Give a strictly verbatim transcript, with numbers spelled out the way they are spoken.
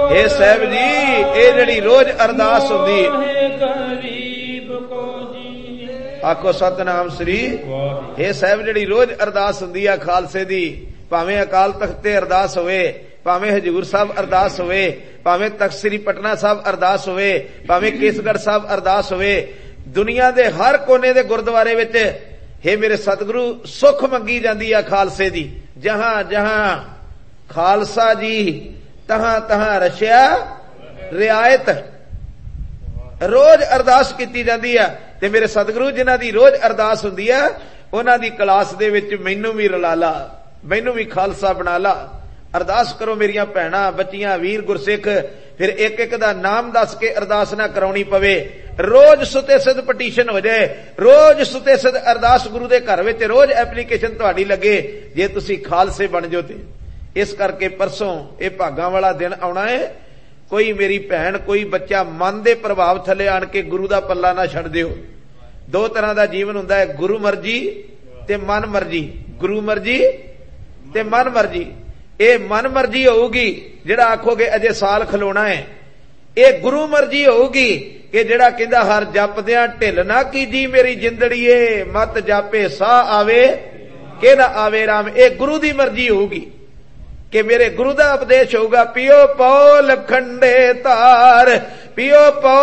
हे साहब जी ये जिहड़ी रोज अरदास हुंदी आखो सतनाम श्री। हे साहब जिहड़ी रोज अरदास हुंदी आ खालसे दी, भावें अकाल तख्त ते अरदास होवे, भावें हजूर साहब अरदास होवे, भावें तख्त श्री पटना साहब अरदास होवे, भावें केसगढ़ साहब अरदास होवे, दुनिया दे हर कोने दे गुरुद्वारे विच हे मेरे सतगुरु सुख मंगी जांदी आ खालसे दी। जहां जहां खालसा जी तहां तहां रशिया रियायत रोज अरदास कीती जांदी आ। ते मेरे सतगुरु जिन्हां दी रोज अरदास हुंदी आ उन्हां दी क्लास दे विच मैनू भी रला ला, मैनू भी खालसा बना ला। अरदास करो मेरियां भैणां बच्चियां वीर गुरसिख, फिर एक एक दा नाम दस के अरदास ना कराउणी पवे। रोज सुते सिद्ध पटीशन हो जाए, रोज सुते सिद्ध अरदास गुरु दे घर विच रोज एप्लीकेशन तुहाडी लगे जे तुसी खालसे बन जाओ ते। इस करके परसों ये भागां वाला दिन आउणा है। कोई मेरी भैन कोई बच्चा मन दे प्रभाव थले आण के गुरु दा पल्ला ना छड़ दिओ। दो तरह दा जीवन हुंदा है, गुरु मर्जी ते मन मर्जी। गुरु मर्जी ते मन मर्जी। ये मन मर्जी होगी जिहड़ा आखोगे अजे साल खलोना है, ये गुरु मर्जी होगी कि जिहड़ा कहंदा हर जपदियां ढिल ना कीजी मेरी जिंदड़ीए, मत जापे साह आवे के ना आवे राम। ये गुरु दी मर्जी होगी कि मेरे गुरु दा उपदेश होगा, पियो पौ लखंडे तार, पियो पौ